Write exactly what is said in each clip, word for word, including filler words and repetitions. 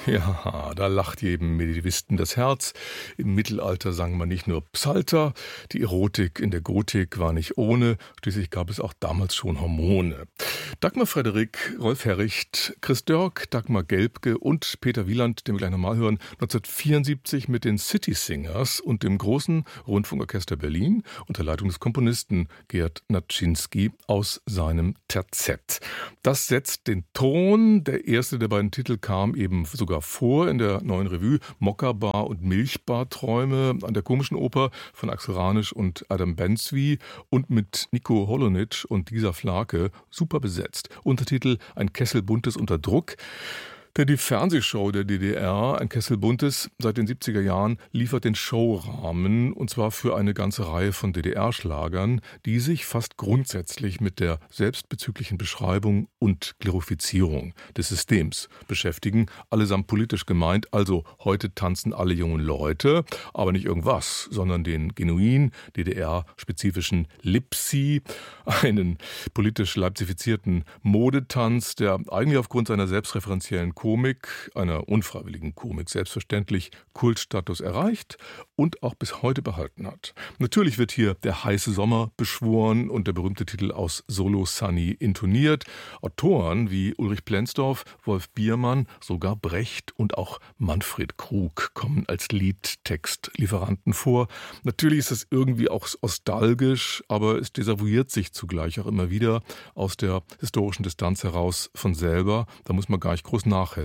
Ja, da lacht jedem Medivisten das Herz. Im Mittelalter sang man nicht nur Psalter, die Erotik in der Gotik war nicht ohne, schließlich gab es auch damals schon Hormone. Dagmar Frederik, Rolf Herricht, Chris Dörk, Dagmar Gelbke und Peter Wieland, den wir gleich nochmal hören, neunzehnhundertvierundsiebzig mit den City Singers und dem großen Rundfunkorchester Berlin unter Leitung des Komponisten Gerd Natschinski aus seinem Terzett. Das setzt den Ton. Der erste der beiden Titel kam eben sogar vor in der neuen Revue Mokkabar und Milchbar-Träume an der Komischen Oper von Axel Ranisch und Adam Bensby und mit Nico Holonitsch und Lisa Flake super besetzt. Untertitel Ein Kessel Buntes unter Druck. Denn die Fernsehshow der D D R, ein Kessel Buntes, seit den siebziger Jahren, liefert den Showrahmen, und zwar für eine ganze Reihe von D D R-Schlagern, die sich fast grundsätzlich mit der selbstbezüglichen Beschreibung und Glorifizierung des Systems beschäftigen, allesamt politisch gemeint, also heute tanzen alle jungen Leute, aber nicht irgendwas, sondern den genuin D D R-spezifischen Lipsi, einen politisch leipzifizierten Modetanz, der eigentlich aufgrund seiner selbstreferenziellen Komik, einer unfreiwilligen Komik selbstverständlich, Kultstatus erreicht und auch bis heute behalten hat. Natürlich wird hier der heiße Sommer beschworen und der berühmte Titel aus Solo Sunny intoniert. Autoren wie Ulrich Plenzdorf, Wolf Biermann, sogar Brecht und auch Manfred Krug kommen als Liedtextlieferanten vor. Natürlich ist es irgendwie auch nostalgisch, aber es desavouiert sich zugleich auch immer wieder aus der historischen Distanz heraus von selber. Da muss man gar nicht groß nachhelfen.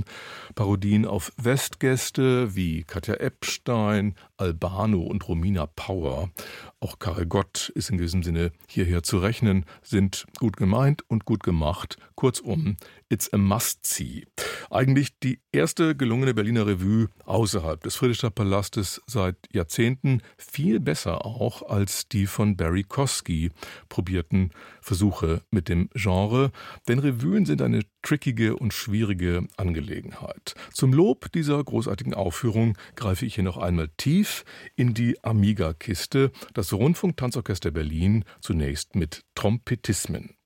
Parodien auf Westgäste wie Katja Epstein, Albano und Romina Power, auch Karel Gott ist in gewissem Sinne hierher zu rechnen, sind gut gemeint und gut gemacht. Kurzum, it's a must-see. Eigentlich die erste gelungene Berliner Revue außerhalb des Friedrichstadtpalastes seit Jahrzehnten, viel besser auch als die von Barry Kosky probierten Versuche mit dem Genre, denn Revuen sind eine trickige und schwierige Angelegenheit. Zum Lob dieser großartigen Aufführung greife ich hier noch einmal tief in die Amiga-Kiste, das Rundfunktanzorchester Berlin, zunächst mit Trompetismen.